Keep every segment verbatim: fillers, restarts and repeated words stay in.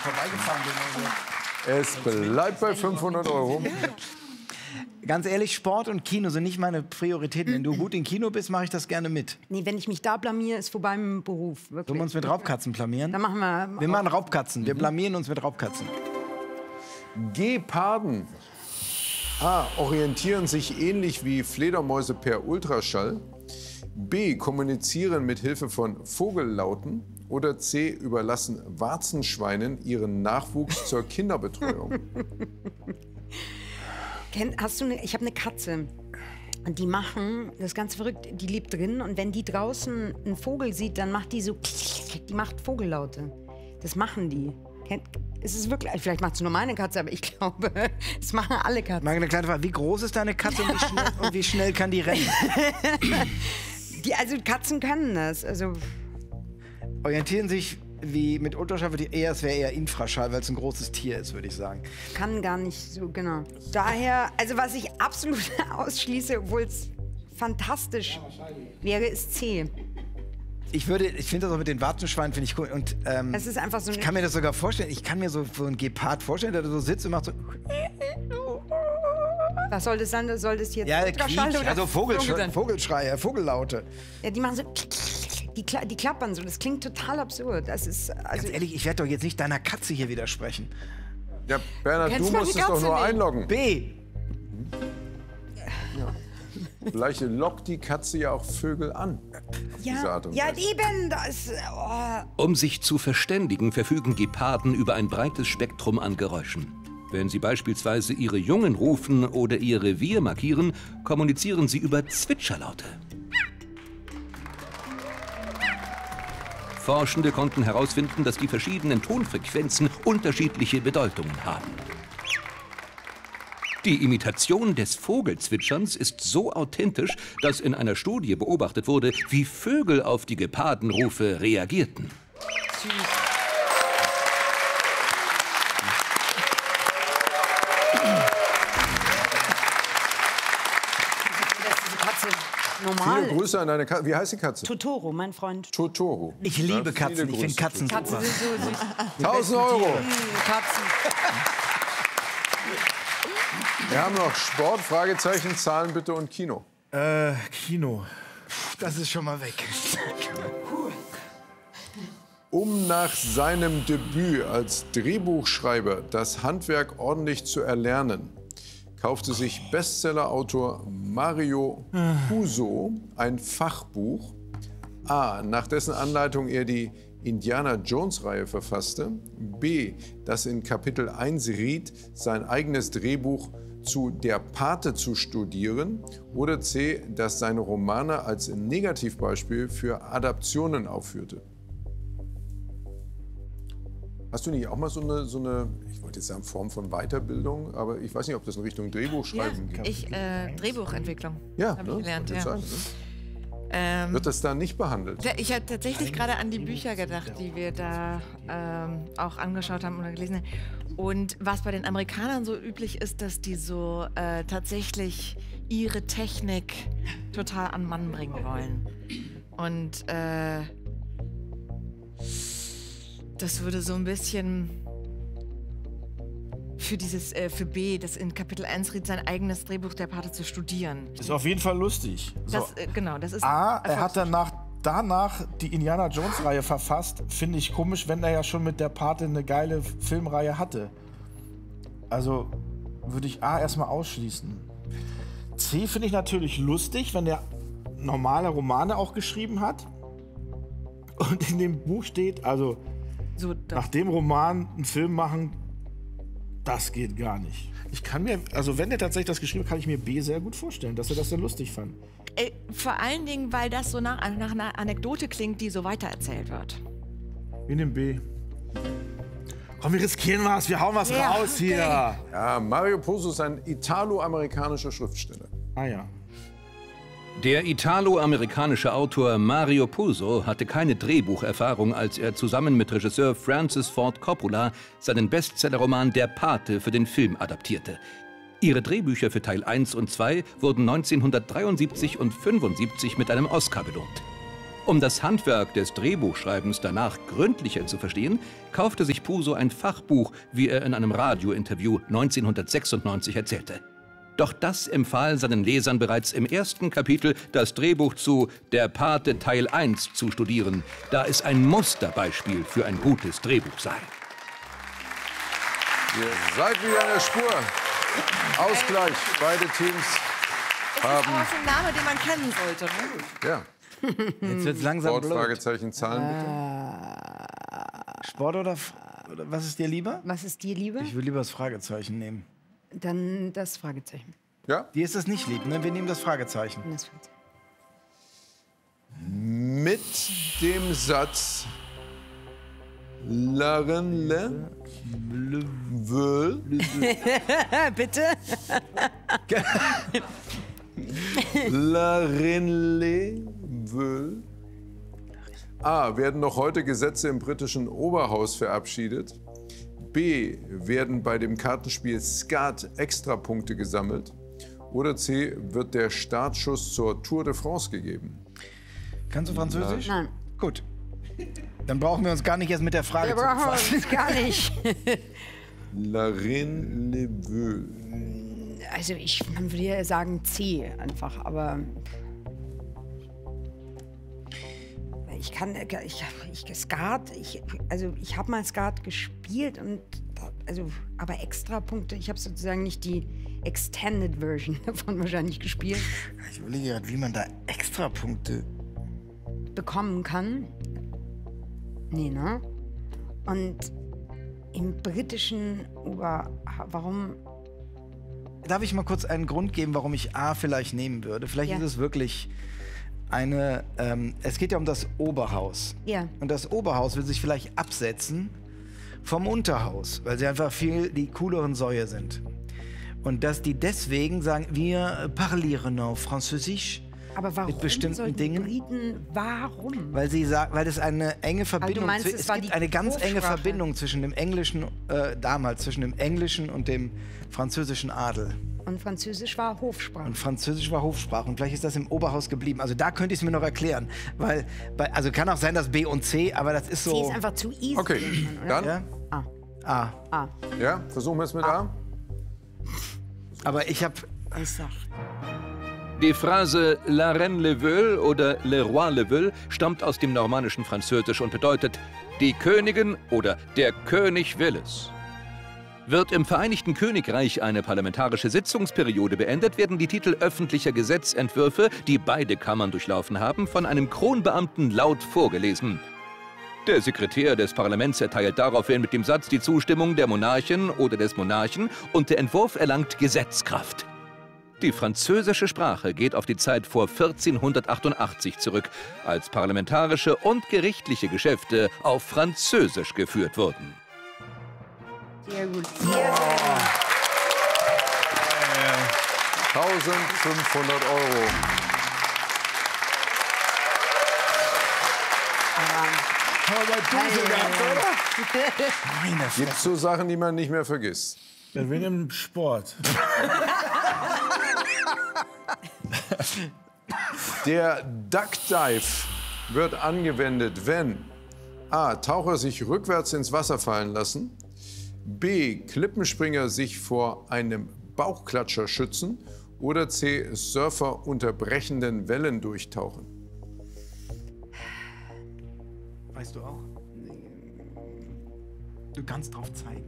vorbeigefahren bin. Es bleibt bei fünfhundert Euro. Ganz ehrlich, Sport und Kino sind nicht meine Prioritäten. Wenn du gut im Kino bist, mache ich das gerne mit. Nee, wenn ich mich da blamier, ist vorbei mit dem Beruf. Wirklich. Sollen wir uns mit Raubkatzen blamieren? Dann machen wir... Wir machen Raubkatzen. Wir blamieren uns mit Raubkatzen. Geparden. A. Orientieren sich ähnlich wie Fledermäuse per Ultraschall. B. Kommunizieren mit Hilfe von Vogellauten. Oder C. Überlassen Warzenschweinen ihren Nachwuchs zur Kinderbetreuung. Ken, hast du eine, ich habe eine Katze. Und die machen, das ist ganz verrückt, die lebt drin. Und wenn die draußen einen Vogel sieht, dann macht die so, die macht Vogellaute. Das machen die. Es ist wirklich, vielleicht macht es nur meine Katze, aber ich glaube, das machen alle Katzen. Mal eine kleine Frage, wie groß ist deine Katze und wie schnell, und wie schnell kann die rennen? Die, also Katzen können das. Also Orientieren sich wie mit Ultraschall, würde ich eher, es wäre eher Infraschall, weil es ein großes Tier ist, würde ich sagen. Kann gar nicht so, genau. Daher, also was ich absolut ausschließe, obwohl es fantastisch wäre, ist C. Ich würde, ich finde das auch mit den Warzenschweinen, finde ich cool. Und ähm, es ist einfach so. Ich kann mir das sogar vorstellen. Ich kann mir so, so einen Gepard vorstellen, der da so sitzt und macht so. Was soll das sein? Soll das jetzt ja, Ultraschall Quietsch, oder also Vogelschrei, Vogel Vogelschreie, Vogellaute. Ja, die machen so. Die, kla die klappern so. Das klingt total absurd. Das ist, also Ganz ehrlich, ich werde doch jetzt nicht deiner Katze hier widersprechen. Ja, Bernhard, du, du musst es doch nur nicht einloggen. B. Ja. Vielleicht lockt die Katze ja auch Vögel an. Ja, ja eben. Das, oh. Um sich zu verständigen, verfügen Geparden über ein breites Spektrum an Geräuschen. Wenn sie beispielsweise ihre Jungen rufen oder ihr Revier markieren, kommunizieren sie über Zwitscherlaute. Forschende konnten herausfinden, dass die verschiedenen Tonfrequenzen unterschiedliche Bedeutungen haben. Die Imitation des Vogelzwitscherns ist so authentisch, dass in einer Studie beobachtet wurde, wie Vögel auf die Gepardenrufe reagierten. Süß. Normal. Viele Grüße an deine Katze. Wie heißt die Katze? Totoro, mein Freund. Totoro. Ich liebe ja, Katzen. Ich finde Katzen super. Katzen sind so süß. tausend Euro. Katzen. Wir haben noch Sport, Fragezeichen, Zahlen bitte und Kino. Äh, Kino. Das ist schon mal weg. Um nach seinem Debüt als Drehbuchschreiber das Handwerk ordentlich zu erlernen, kaufte sich Bestsellerautor Mario Puzo ein Fachbuch. A. Nach dessen Anleitung er die Indiana-Jones-Reihe verfasste. B. Das in Kapitel eins riet, sein eigenes Drehbuch zu Der Pate zu studieren. Oder C. Das seine Romane als Negativbeispiel für Adaptionen aufführte. Hast du nicht auch mal so eine, so eine, ich wollte jetzt sagen, Form von Weiterbildung, aber ich weiß nicht, ob das in Richtung Drehbuchschreiben ja, geht? Ich, äh, Drehbuchentwicklung. Ja, habe ne? ich gelernt. Ja. Sein, ne? ähm, Wird das da nicht behandelt? Ich habe tatsächlich gerade an die Bücher gedacht, die wir da ähm, auch angeschaut haben oder gelesen haben. Und was bei den Amerikanern so üblich ist, dass die so äh, tatsächlich ihre Technik total an Mann bringen wollen. Und äh, das würde so ein bisschen für dieses, äh, für B, das in Kapitel eins riet, sein eigenes Drehbuch Der Pate zu studieren. Ist auf jeden Fall lustig. So. Das, äh, genau, das ist A, er hat danach, danach die Indiana Jones-Reihe verfasst. Finde ich komisch, wenn er ja schon mit Der Pate eine geile Filmreihe hatte. Also würde ich A erstmal ausschließen. C finde ich natürlich lustig, wenn er normale Romane auch geschrieben hat. Und in dem Buch steht, also so, nach dem Roman einen Film machen, das geht gar nicht. Ich kann mir, also wenn er tatsächlich das geschrieben hat, kann ich mir B sehr gut vorstellen, dass er das sehr lustig fand. Äh, vor allen Dingen, weil das so nach, nach einer Anekdote klingt, die so weitererzählt wird. Wir nehmen B. Komm, wir riskieren was, wir hauen was ja, raus hier. Okay. Ja, Mario Puzo ist ein italo-amerikanischer Schriftsteller. Ah ja. Der italo-amerikanische Autor Mario Puzo hatte keine Drehbucherfahrung, als er zusammen mit Regisseur Francis Ford Coppola seinen Bestsellerroman Der Pate für den Film adaptierte. Ihre Drehbücher für Teil eins und zwei wurden neunzehnhundertdreiundsiebzig und fünfundsiebzig mit einem Oscar belohnt. Um das Handwerk des Drehbuchschreibens danach gründlicher zu verstehen, kaufte sich Puzo ein Fachbuch, wie er in einem Radiointerview neunzehnhundertsechsundneunzig erzählte. Doch das empfahl seinen Lesern bereits im ersten Kapitel, das Drehbuch zu Der Pate Teil eins zu studieren, da es ein Musterbeispiel für ein gutes Drehbuch sei. Ihr seid wieder in der Spur. Ausgleich. Beide Teams Das haben... ist auch ein Name, den man kennen sollte. Ne? Ja. Jetzt wird's langsam Wort, blöd. Fragezeichen, Zahlen bitte. Sport oder, oder was ist dir lieber? Was ist dir lieber? Ich würde lieber das Fragezeichen nehmen. Dann das Fragezeichen. Ja? Dir ist das nicht lieb, ne? Wir nehmen das Fragezeichen. Das Fragezeichen. Mit dem Satz Laren le Völ Bitte? Laren le Völ A. Werden noch heute Gesetze im britischen Oberhaus verabschiedet? B. Werden bei dem Kartenspiel Skat Extrapunkte gesammelt? Oder C. Wird der Startschuss zur Tour de France gegeben? Kannst du Französisch? Nein. Gut. Dann brauchen wir uns gar nicht erst mit der Frage Wir zu brauchen befassen. uns gar nicht. La Reine Le Völ. Also ich man würde ja sagen C einfach, aber ich kann, ich, ich Skat, ich, also ich habe mal Skat gespielt und also, aber Extrapunkte, ich habe sozusagen nicht die Extended Version davon wahrscheinlich gespielt. Ich überlege gerade, wie man da Extrapunkte... bekommen kann. Nee, ne? Und im britischen Ober... Warum? Darf ich mal kurz einen Grund geben, warum ich A vielleicht nehmen würde? Vielleicht Ja. ist es wirklich eine... Ähm, es geht ja um das Oberhaus. Ja. Und das Oberhaus will sich vielleicht absetzen vom Unterhaus, weil sie einfach viel die cooleren Säue sind. Und dass die deswegen sagen, wir parlieren en Französisch. Aber warum Mit bestimmten sollten Dingen? Briten... Warum? Weil sie sagen, weil es eine enge Verbindung meinst, zwi- es es war gibt die eine ganz enge Hofsprache? Verbindung zwischen dem englischen äh, damals zwischen dem englischen und dem französischen Adel. Und Französisch war Hofsprache. Und Französisch war Hofsprache und vielleicht ist das im Oberhaus geblieben. Also da könnte ich es mir noch erklären, weil bei, also kann auch sein, dass B und C, aber das ist so. C ist einfach zu easy. Okay, oder? dann, Ja? Ah, Ah, ah, ja, versuchen wir es mit A. aber ich habe ich sag. Die Phrase La Reine le veut oder Le Roi le veut stammt aus dem normannischen Französisch und bedeutet die Königin oder der König will es. Wird im Vereinigten Königreich eine parlamentarische Sitzungsperiode beendet, werden die Titel öffentlicher Gesetzentwürfe, die beide Kammern durchlaufen haben, von einem Kronbeamten laut vorgelesen. Der Sekretär des Parlaments erteilt daraufhin mit dem Satz die Zustimmung der Monarchin oder des Monarchen und der Entwurf erlangt Gesetzkraft. Die französische Sprache geht auf die Zeit vor vierzehnhundertachtundachtzig zurück, als parlamentarische und gerichtliche Geschäfte auf Französisch geführt wurden. Sehr gut. Sehr, sehr gut. eintausendfünfhundert Euro. meine Gibt es so Sachen, die man nicht mehr vergisst? Ja, wir nehmen Sport. Der Duck Dive wird angewendet, wenn A. Taucher sich rückwärts ins Wasser fallen lassen, B. Klippenspringer sich vor einem Bauchklatscher schützen oder C. Surfer unter brechenden Wellen durchtauchen. Weißt du auch? Du kannst drauf zeigen.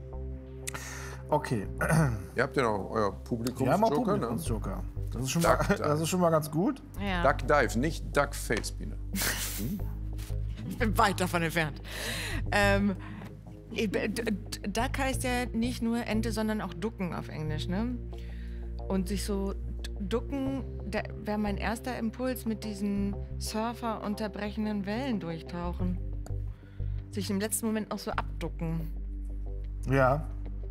Okay. Ihr habt ja noch euer Wir haben auch Publikumsjoker, ne? Publikumsjoker. Das ist schon Duck mal, Dive. das ist schon mal ganz gut. Ja. Duck Dive, nicht Duck Face, Biene. Ich bin weit davon entfernt. Ähm, d- d- Duck heißt ja nicht nur Ente, sondern auch ducken auf Englisch, ne? Und sich so d- ducken, da wäre mein erster Impuls mit diesen Surfer unterbrechenden Wellen durchtauchen. Sich im letzten Moment auch so abducken. Ja.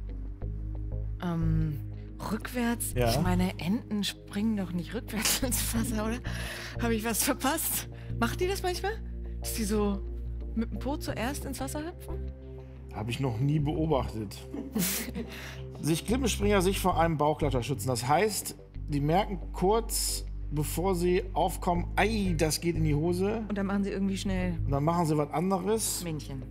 Ähm, rückwärts? Ja. Ich meine, Enten springen doch nicht rückwärts ins Wasser, oder? Habe ich was verpasst? Macht die das manchmal? Dass die so mit dem Po zuerst ins Wasser hüpfen? Habe ich noch nie beobachtet. sich Klippenspringer sich vor einem Bauchklatscher schützen. Das heißt, die merken kurz, bevor sie aufkommen, ei, das geht in die Hose. Und dann machen sie irgendwie schnell Und dann machen sie was anderes. Männchen.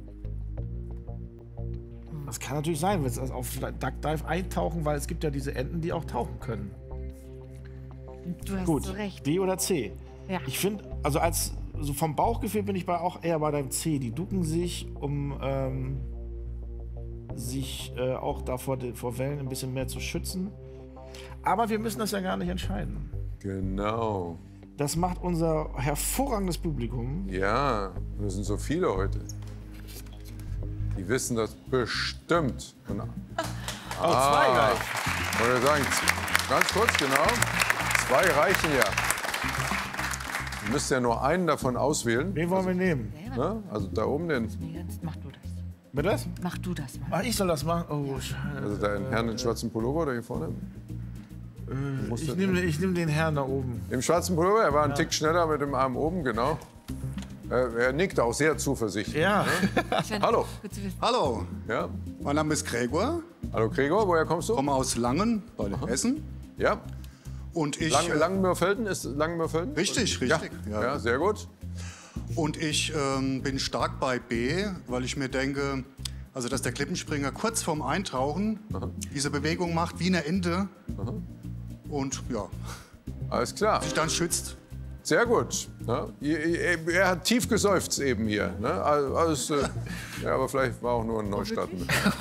Das kann natürlich sein, wenn sie also auf Duck Dive eintauchen, weil es gibt ja diese Enten, die auch tauchen können. Du hast Gut, so recht. B oder C? Ja. Ich finde, also als so vom Bauchgefühl bin ich bei auch eher bei deinem C. Die ducken sich, um ähm, sich äh, auch da vor, den, vor Wellen ein bisschen mehr zu schützen. Aber wir müssen das ja gar nicht entscheiden. Genau. Das macht unser hervorragendes Publikum. Ja, und es sind so viele heute. Die wissen das bestimmt. Und, Oh, zwei gleich. Ich wollte sagen, ganz kurz, genau. Zwei reichen ja. Ihr müsst ja nur einen davon auswählen. Wen wollen wir nehmen? Ne? Also da oben den, Jetzt mach du das. Mit das? Mach du das mal. Ach, ich soll das machen? Oh, scheiße. also den Herrn in schwarzen Pullover da hier vorne. Ich nehme ich nehm den Herrn da oben. Im schwarzen Pullover, er war ein Tick schneller mit dem Arm oben, genau. Äh, er nickt auch sehr zuversichtlich. Ja. Hallo. Hallo, Ja. mein Name ist Gregor, Hallo Gregor, woher kommst du? komme aus Langen bei Hessen. Ja. Und ich, Lang, äh, Langenmörfelden ist Langenmörfelden? Richtig, Ja. richtig, Ja. ja. sehr gut. und ich ähm, bin stark bei B, weil ich mir denke, also dass der Klippenspringer kurz vorm Eintauchen diese Bewegung macht wie eine Ente und ja, Alles klar. sich dann schützt. Sehr gut. Ne? Er, er hat tief geseufzt eben hier. Ne? Also, alles, äh, ja, aber vielleicht war auch nur ein Neustart.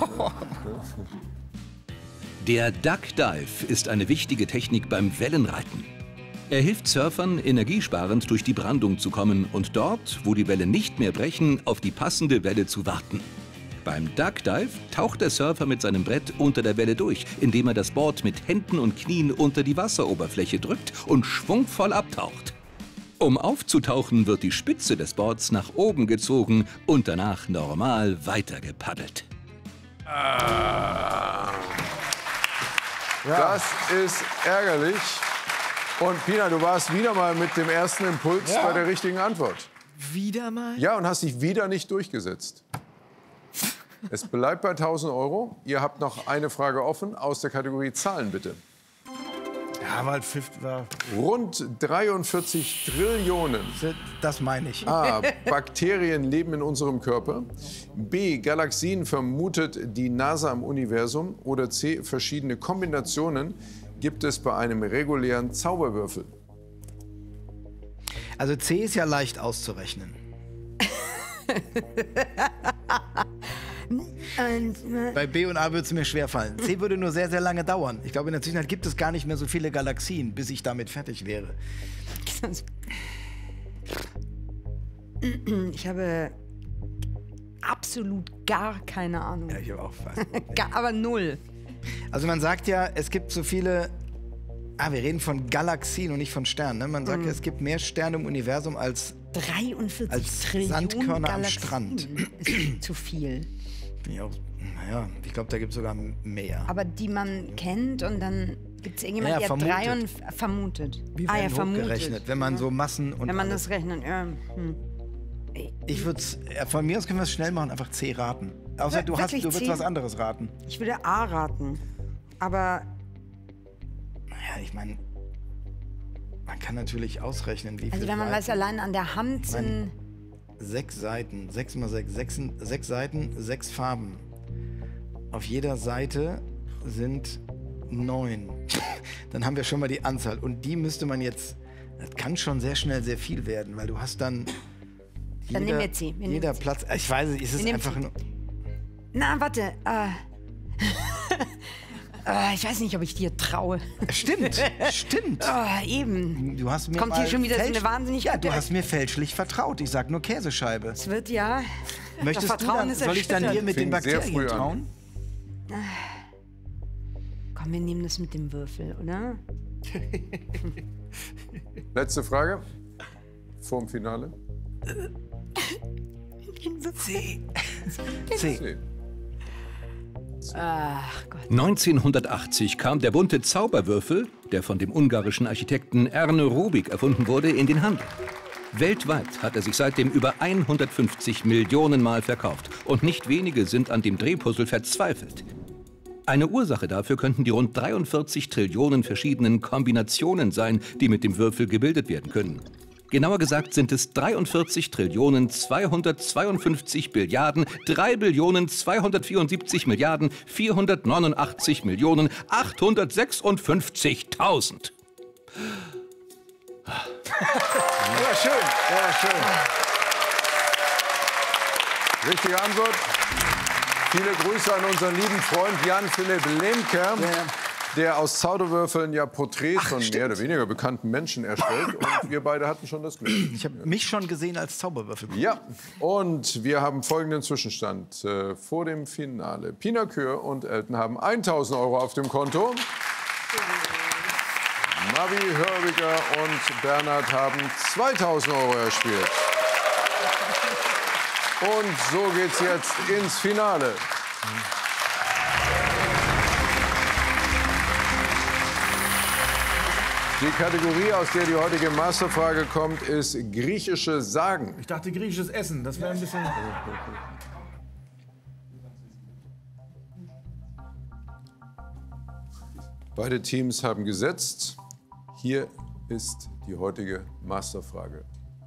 Der Duck Dive ist eine wichtige Technik beim Wellenreiten. Er hilft Surfern, energiesparend durch die Brandung zu kommen und dort, wo die Wellen nicht mehr brechen, auf die passende Welle zu warten. Beim Duck Dive taucht der Surfer mit seinem Brett unter der Welle durch, indem er das Board mit Händen und Knien unter die Wasseroberfläche drückt und schwungvoll abtaucht. Um aufzutauchen, wird die Spitze des Boards nach oben gezogen und danach normal weitergepaddelt. Das ist ärgerlich. Und Pina, du warst wieder mal mit dem ersten Impuls Ja. bei der richtigen Antwort. Wieder mal? Ja, und hast dich wieder nicht durchgesetzt. Es bleibt bei tausend Euro. Ihr habt noch eine Frage offen aus der Kategorie Zahlen, bitte. Ja, weil Pfiff war. Rund dreiundvierzig Trillionen Das meine ich. A. Bakterien leben in unserem Körper. B. Galaxien vermutet die NASA im Universum. Oder C. Verschiedene Kombinationen gibt es bei einem regulären Zauberwürfel. Also C ist ja leicht auszurechnen. Bei B und A würde es mir schwerfallen. C würde nur sehr, sehr lange dauern. Ich glaube, in der Zwischenzeit gibt es gar nicht mehr so viele Galaxien, bis ich damit fertig wäre. Ich habe absolut gar keine Ahnung. Ja, ich habe auch fast. Gar, aber null. Also man sagt ja, es gibt so viele... Ah, wir reden von Galaxien und nicht von Sternen. Ne? Man sagt ja, es gibt mehr Sterne im Universum als... dreiundvierzig Als Trillionen Sandkörner am Galaxien. Strand. Ist zu viel. Bin ich auch, naja, ich glaube, da gibt es sogar mehr. Aber die man kennt und dann gibt es irgendjemand, Ja, der vermutet. drei und vermutet. Wie ah, ja, werden vermutet. hochgerechnet, wenn man so Massen und Wenn man alles. das rechnet, ja. Hm. Ich würde von mir aus können wir es schnell machen, einfach C raten. Außer Ja, du, hast, wirklich du würdest C? was anderes raten. Ich würde A raten. Aber Naja, ich meine, man kann natürlich ausrechnen, wie viel. also wenn man weiß, Seiten. allein an der Hand sind. Sechs Seiten, sechs mal sechs, sechs, sechs Seiten, sechs Farben. Auf jeder Seite sind neun. Dann haben wir schon mal die Anzahl. Und die müsste man jetzt, das kann schon sehr schnell sehr viel werden, weil du hast dann Dann jeder, nehmen wir C. Wir nehmen jeder C. Platz, ich weiß nicht, es ist nehmen einfach C. nur... Na, warte. Äh. äh, ich weiß nicht, ob ich dir traue. Stimmt, stimmt. Oh, eben. Du hast mir Kommt hier mal schon wieder so eine fälsch- wahnsinnig Ja, gute- du hast mir fälschlich vertraut. Ich sag nur Käsescheibe. Es wird ja. Möchtest du Vertrauen dann, ist soll ich dann erschüttert. dir mit den Fing sehr Bakterien früh an. trauen? Komm, wir nehmen das mit dem Würfel, oder? Letzte Frage vorm Finale. C. C. C. Ach Gott. neunzehnhundertachtzig kam der bunte Zauberwürfel, der von dem ungarischen Architekten Erne Rubik erfunden wurde, in den Handel. Weltweit hat er sich seitdem über hundertfünfzig Millionen Mal verkauft und nicht wenige sind an dem Drehpuzzle verzweifelt. Eine Ursache dafür könnten die rund dreiundvierzig Trillionen verschiedenen Kombinationen sein, die mit dem Würfel gebildet werden können. Genauer gesagt sind es dreiundvierzig Trillionen zweihundertzweiundfünfzig Billiarden drei Billionen zweihundertvierundsiebzig Milliarden vierhundertneunundachtzig Millionen achthundertsechsundfünfzigtausend. Ja, schön. Ja, schön. Richtige Antwort. Viele Grüße an unseren lieben Freund Jan-Philipp Lemker, Ja. der aus Zauberwürfeln ja Porträts von stimmt. mehr oder weniger bekannten Menschen erstellt. Und wir beide hatten schon das Glück. Ich habe mich schon gesehen als Zauberwürfel. Ja, und wir haben folgenden Zwischenstand äh, vor dem Finale. Pina Kür und Elton haben tausend Euro auf dem Konto. Mavi Hörbiger und Bernhard haben zweitausend Euro erspielt. Und so geht's jetzt ins Finale. Die Kategorie, aus der die heutige Masterfrage kommt, ist griechische Sagen. Ich dachte griechisches Essen, das wäre ein bisschen... Beide Teams haben gesetzt. Hier ist die heutige Masterfrage.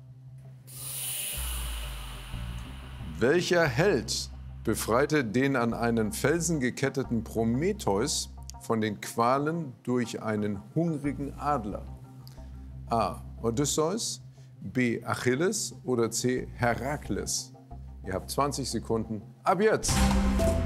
Welcher Held befreite den an einen Felsen geketteten Prometheus von den Qualen durch einen hungrigen Adler? A. Odysseus, B. Achilles oder C. Herakles? Ihr habt zwanzig Sekunden ab jetzt.